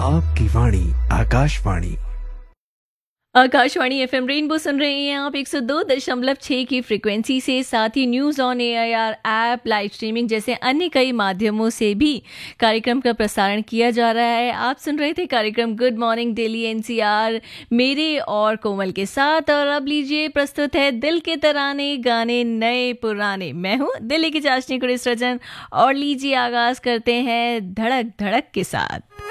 आपकी वाणी Akashvani. Akashvani FM rainbow सुन रहे हैं आप 102.6 की फ्रिक्वेंसी से। साथ ही news on AIR app, live streaming जैसे अन्य कई माध्यमों से भी कार्यक्रम का प्रसारण किया जा रहा है। आप सुन रहे थे कार्यक्रम गुड मॉर्निंग दिल्ली एनसीआर मेरे और कोमल के साथ। और अब लीजिए, प्रस्तुत है दिल के तराने, गाने नए पुराने। मैं हूँ दिल्ली की चाशनी कुड़ी सृजन और लीजिए आगाज करते हैं धड़क धड़क के साथ।